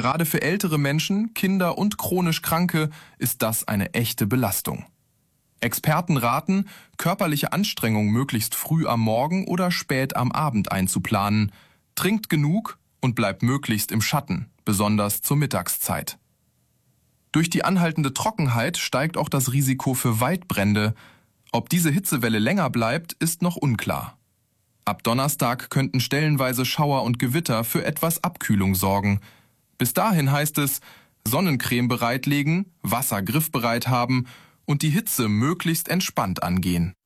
Gerade für ältere Menschen, Kinder und chronisch Kranke ist das eine echte Belastung. Experten raten, körperliche Anstrengung möglichst früh am Morgen oder spät am Abend einzuplanen. Trinkt genug und bleibt möglichst im Schatten, besonders zur Mittagszeit. Durch die anhaltende Trockenheit steigt auch das Risiko für Waldbrände. Ob diese Hitzewelle länger bleibt, ist noch unklar. Ab Donnerstag könnten stellenweise Schauer und Gewitter für etwas Abkühlung sorgen. Bis dahin heißt es, Sonnencreme bereitlegen, Wasser griffbereit haben und die Hitze möglichst entspannt angehen.